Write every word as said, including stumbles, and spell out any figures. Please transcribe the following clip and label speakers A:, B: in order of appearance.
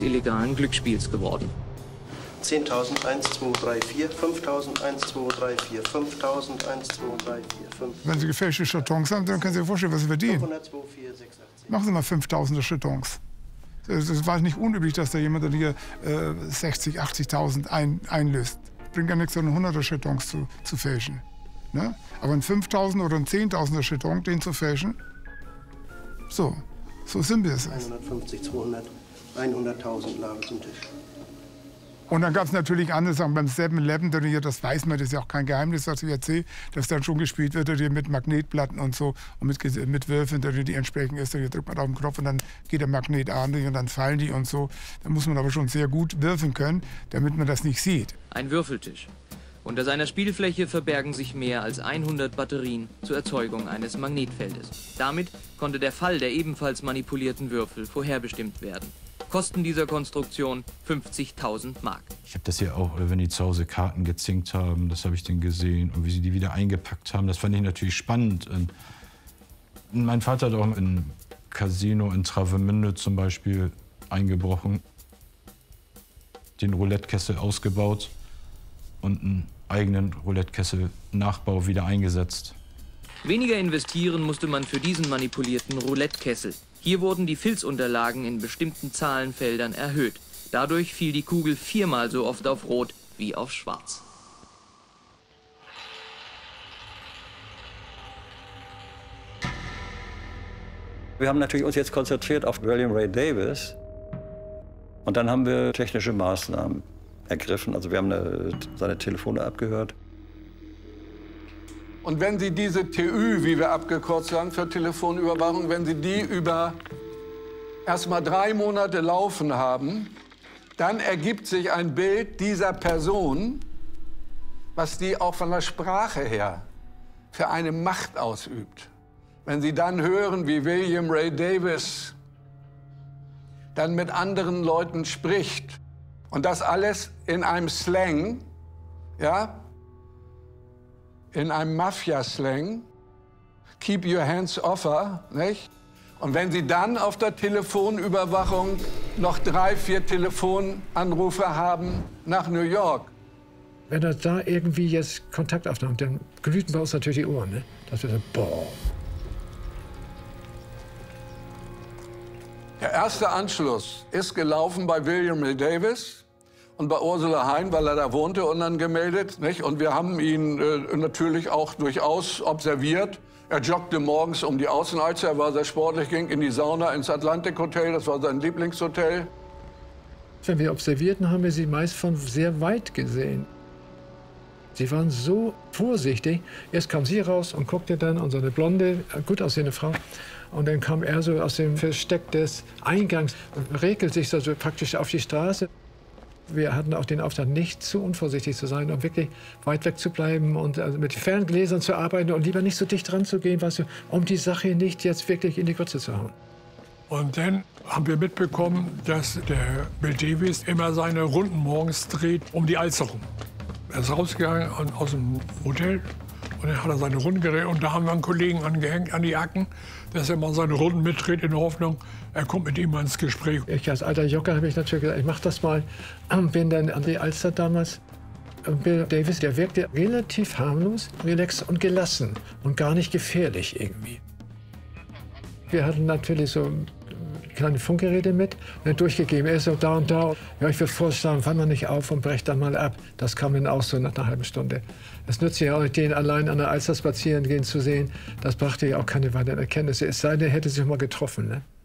A: illegalen Glücksspiels geworden.
B: zehntausend, eins, zwei, drei, vier, fünftausend, eins, zwei, drei, vier, fünftausend, eins, zwei, drei, vier, fünf.
C: Wenn Sie gefälschte Chatons haben, dann können Sie sich vorstellen, was Sie verdienen.
B: fünfhundert, zwei, vier, sechs, acht,
C: Machen Sie mal fünftausender Chatons. Es war nicht unüblich, dass da jemand dann hier äh, sechzig, achtzigtausend ein, einlöst. Bringt gar nichts, so einen hunderter Chatons zu, zu fälschen. Ne? Aber ein fünftausender oder ein zehntausender Chaton, den zu fälschen, so, so sind wir es.
B: hundertfünfzig, zweihundert, hunderttausend lagen zum Tisch.
C: Und dann gab es natürlich andere Sachen. Beim seven eleven, das weiß man, das ist ja auch kein Geheimnis, was ich erzähle, dass dann schon gespielt wird mit Magnetplatten und so und mit, mit Würfeln, die entsprechend ist. Hier drückt man auf den Knopf und dann geht der Magnet an und dann fallen die und so. Da muss man aber schon sehr gut würfeln können, damit man das nicht sieht.
A: Ein Würfeltisch. Unter seiner Spielfläche verbergen sich mehr als hundert Batterien zur Erzeugung eines Magnetfeldes. Damit konnte der Fall der ebenfalls manipulierten Würfel vorherbestimmt werden. Kosten dieser Konstruktion fünfzigtausend Mark.
D: Ich habe das ja auch, wenn die zu Hause Karten gezinkt haben, das habe ich dann gesehen. Und wie sie die wieder eingepackt haben, das fand ich natürlich spannend. Und mein Vater hat auch in Casino in Travemünde zum Beispiel eingebrochen, den Roulettekessel ausgebaut und einen eigenen Roulettekessel-Nachbau wieder eingesetzt.
A: Weniger investieren musste man für diesen manipulierten Roulettekessel. Hier wurden die Filzunterlagen in bestimmten Zahlenfeldern erhöht. Dadurch fiel die Kugel viermal so oft auf Rot wie auf Schwarz.
E: Wir haben natürlich uns jetzt konzentriert auf William Ray Davis. Und dann haben wir technische Maßnahmen ergriffen. Also wir haben eine, seine Telefone abgehört.
F: Und wenn Sie diese T Ü, wie wir abgekürzt haben, für Telefonüberwachung, wenn Sie die über erst mal drei Monate laufen haben, dann ergibt sich ein Bild dieser Person, was die auch von der Sprache her für eine Macht ausübt. Wenn Sie dann hören, wie William Ray Davis dann mit anderen Leuten spricht und das alles in einem Slang, ja, in einem Mafia-Slang, keep your hands off her, nicht? Und wenn Sie dann auf der Telefonüberwachung noch drei, vier Telefonanrufe haben nach New York.
G: Wenn er da irgendwie jetzt Kontakt aufnimmt, dann glühten bei uns natürlich die Ohren, ne? Dass wir so, boah.
F: Der erste Anschluss ist gelaufen bei William Ray Davis und bei Ursula Hein, weil er da wohnte, unangemeldet, nicht? Und wir haben ihn äh, natürlich auch durchaus observiert. Er joggte morgens um die Außenalster, er war sehr sportlich, ging in die Sauna ins Atlantic Hotel, das war sein Lieblingshotel.
G: Wenn wir observierten, haben wir sie meist von sehr weit gesehen. Sie waren so vorsichtig. Erst kam sie raus und guckte dann, und so eine blonde, gut aussehende Frau. Und dann kam er so aus dem Versteck des Eingangs und regelt sich so praktisch auf die Straße. Wir hatten auch den Auftrag, nicht zu unvorsichtig zu sein und wirklich weit weg zu bleiben und also mit Ferngläsern zu arbeiten und lieber nicht so dicht dran zu gehen, weißt du, um die Sache nicht jetzt wirklich in die Grütze zu hauen.
H: Und dann haben wir mitbekommen, dass der Bill Davis immer seine Runden morgens dreht um die Alster rum. Er ist rausgegangen aus dem Hotel und dann hat er seine Runden gedreht. Und da haben wir einen Kollegen angehängt an die Acken, dass er mal seine Runden mitdreht in der Hoffnung, er kommt mit ihm mal ins Gespräch.
G: Ich als alter Jocker habe ich natürlich gesagt, ich mach das mal. Bin dann an die Alster damals. Bill Davis, der wirkte relativ harmlos, relaxed und gelassen und gar nicht gefährlich irgendwie. Wir hatten natürlich so kleine Funkgeräte mit und dann durchgegeben, er ist so da und da. Ja, ich würde vorschlagen, fahren wir nicht auf und brecht dann mal ab. Das kam dann auch so nach einer halben Stunde. Es nützt ja auch, den allein an der Alster spazieren gehen zu sehen. Das brachte ja auch keine weiteren Erkenntnisse. Es sei denn, er hätte sich mal getroffen. Ne?